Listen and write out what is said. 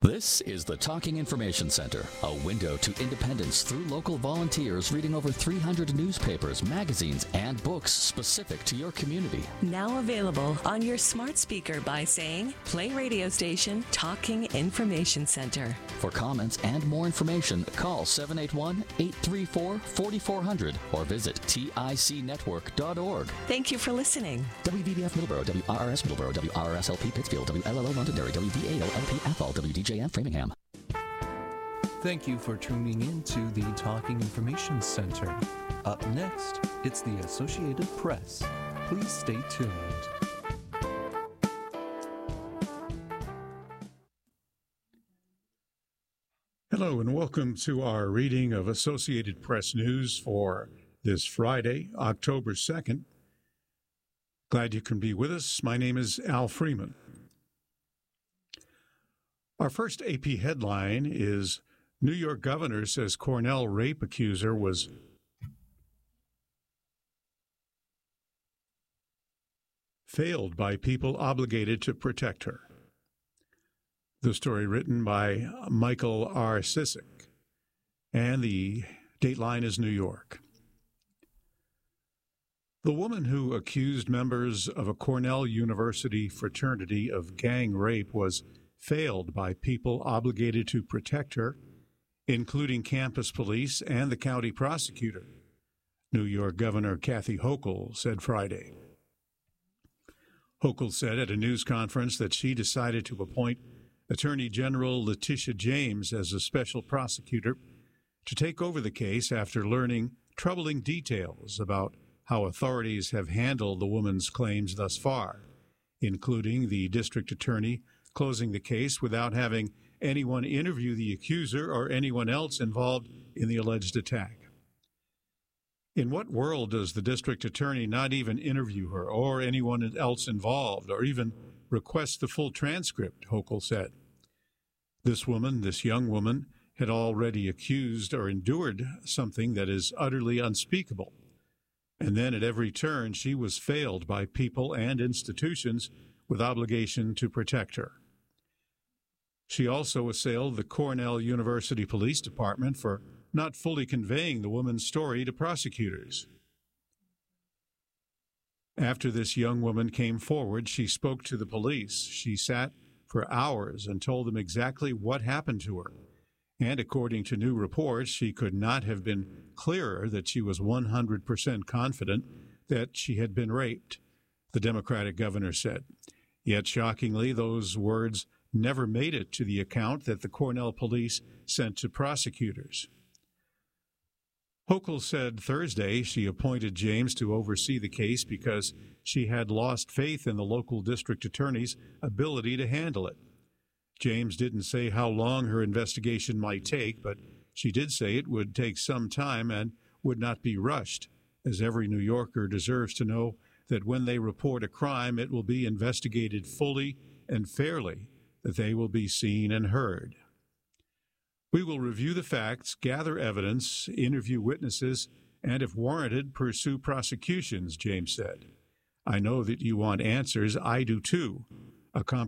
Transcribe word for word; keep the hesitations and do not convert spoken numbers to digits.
This is the Talking Information Center, a window to independence through local volunteers reading over three hundred newspapers, magazines, and books specific to your community. Now available on your smart speaker by saying, play radio station Talking Information Center. For comments and more information, call seven eight one, eight three four, four four zero zero or visit tic network dot org. Thank you for listening. W V B F Middleborough, W R R S Middleborough, W R R S L P Pittsfield, W L L O Londonderry, W V A L L P Athol, W D J M Framingham. Thank you for tuning in to the Talking Information Center. Up next, it's the Associated Press. Please stay tuned. Hello and welcome to our reading of Associated Press News for this Friday, October second. Glad you can be with us. My name is Al Freeman. Our first A P headline is New York governor says Cornell rape accuser was failed by people obligated to protect her. The story written by Michael R. Sissick, and the dateline is New York. The woman who accused members of a Cornell University fraternity of gang rape was failed by people obligated to protect her, including campus police and the county prosecutor, New York Governor Kathy Hochul said Friday. Hochul said at a news conference that she decided to appoint Attorney General Letitia James as a special prosecutor to take over the case after learning troubling details about how authorities have handled the woman's claims thus far, including the district attorney closing the case without having anyone interview the accuser or anyone else involved in the alleged attack. In what world does the district attorney not even interview her or anyone else involved or even request the full transcript, Hochul said. This woman, this young woman, had already accused or endured something that is utterly unspeakable. And then at every turn, she was failed by people and institutions with obligation to protect her. She also assailed the Cornell University Police Department for not fully conveying the woman's story to prosecutors. After this young woman came forward, she spoke to the police. She sat for hours and told them exactly what happened to her. And according to new reports, she could not have been clearer that she was one hundred percent confident that she had been raped, the Democratic governor said. Yet, shockingly, those words never made it to the account that the Cornell police sent to prosecutors. Hochul said Thursday she appointed James to oversee the case because she had lost faith in the local district attorney's ability to handle it. James didn't say how long her investigation might take, but she did say it would take some time and would not be rushed, as every New Yorker deserves to know that when they report a crime, it will be investigated fully and fairly, that they will be seen and heard. We will review the facts, gather evidence, interview witnesses, and if warranted, pursue prosecutions, James said. I know that you want answers. I do too. A